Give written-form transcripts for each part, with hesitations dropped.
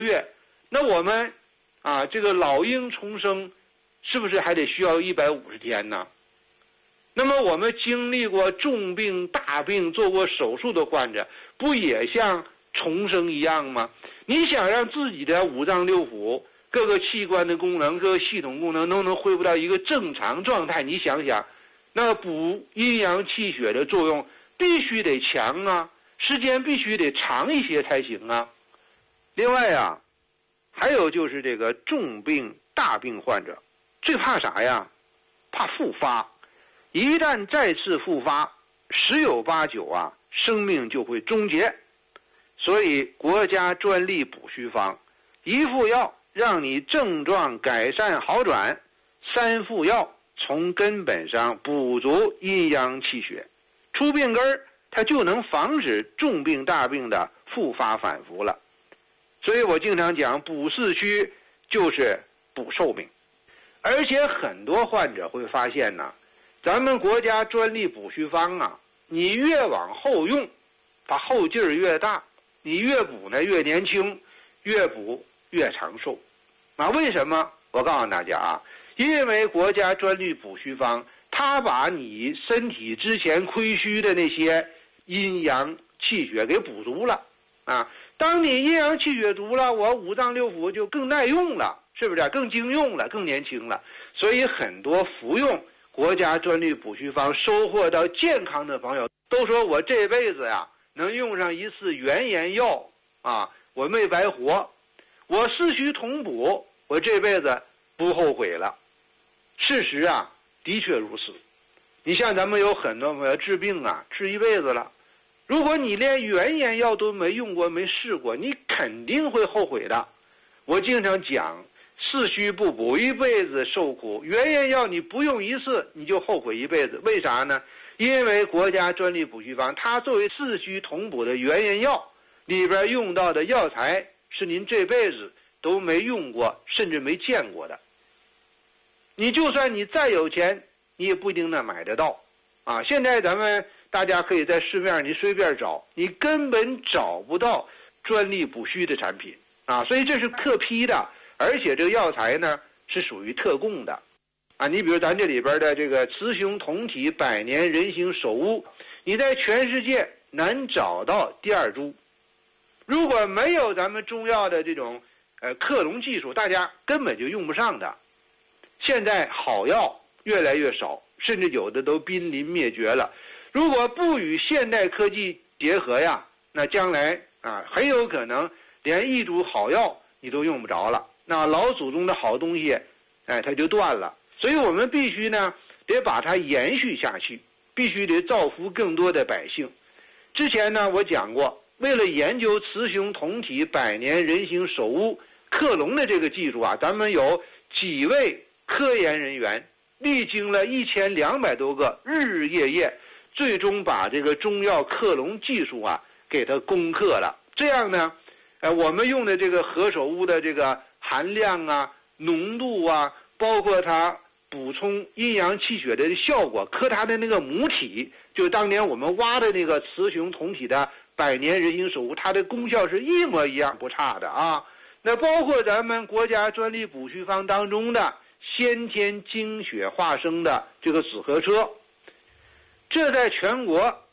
月，那我们这个老鹰重生是不是还得需要150天呢？那么我们经历过重病大病做过手术的患者不也像重生一样吗？你想让自己的五脏六腑各个器官的功能各个系统功能都能恢复到一个正常状态，你想想那补阴阳气血的作用必须得强啊，时间必须得长一些才行啊。另外还有就是这个重病大病患者最怕啥呀？怕复发。一旦再次复发，十有八九生命就会终结。所以国家专利补虚方，一副药让你症状改善好转，3副药从根本上补足阴阳气血，出病根儿，它就能防止重病大病的复发反复了。所以我经常讲，补四虚就是补寿命。而且很多患者会发现咱们国家专利补虚方你越往后用，它后劲儿越大，你越补呢越年轻，越补越长寿。为什么？我告诉大家因为国家专利补虚方，它把你身体之前亏虚的那些阴阳气血给补足了当你阴阳气血足了，我五脏六腑就更耐用了，是不是？更经用了，更年轻了。所以很多服用国家专利补虚方收获到健康的朋友都说，我这辈子能用上一次原研药我没白活，我四虚同补，我这辈子不后悔了。事实的确如此。你像咱们有很多朋友治病治一辈子了，如果你连原研药都没用过没试过，你肯定会后悔的。我经常讲，四虚不补一辈子受苦，原研药你不用一次你就后悔一辈子。为啥呢？因为国家专利补虚方它作为四虚同补的原研药，里边用到的药材是您这辈子都没用过甚至没见过的。你就算你再有钱，你也不一定能买得到现在咱们大家可以在市面上你随便找，你根本找不到专利补虚的产品所以这是特批的，而且这个药材呢是属于特供的你比如咱这里边的这个雌雄同体百年人形首乌，你在全世界难找到第二株。如果没有咱们中药的这种克隆技术，大家根本就用不上的。现在好药越来越少，甚至有的都濒临灭绝了。如果不与现代科技结合那将来很有可能连一株好药你都用不着了，那老祖宗的好东西它就断了。所以我们必须呢得把它延续下去，必须得造福更多的百姓。之前呢我讲过，为了研究雌雄同体百年人形首乌克隆的这个技术咱们有几位科研人员历经了1200多个日日夜夜，最终把这个中药克隆技术给它攻克了。这样呢我们用的这个何首乌的这个含量浓度包括它补充阴阳气血的效果，和它的那个母体，就当年我们挖的那个雌雄同体的百年人形首乌，它的功效是一模一样不差的那包括咱们国家专利补虚方当中的先天精血化生的这个紫河车，这在全国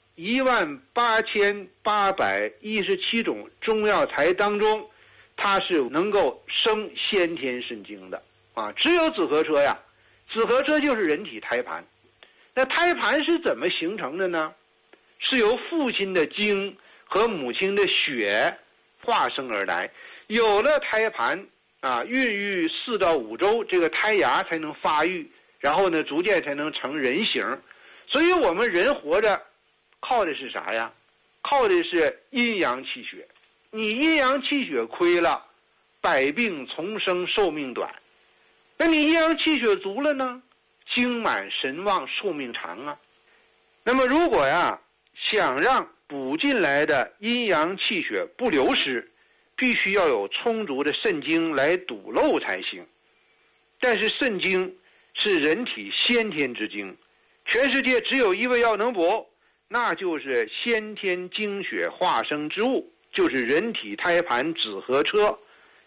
18817种中药材当中，它是能够生先天肾精的只有紫河车紫河车就是人体胎盘。那胎盘是怎么形成的呢？是由父亲的精和母亲的血化生而来。有了胎盘孕育4到5周，这个胎芽才能发育，然后呢逐渐才能成人形。所以我们人活着靠的是啥呀？靠的是阴阳气血。你阴阳气血亏了，百病丛生，寿命短。那你阴阳气血足了呢，精满神旺，寿命长那么如果想让补进来的阴阳气血不流失，必须要有充足的肾精来堵漏才行。但是肾精是人体先天之精，全世界只有一味药能补，那就是先天精血化生之物，就是人体胎盘紫河车。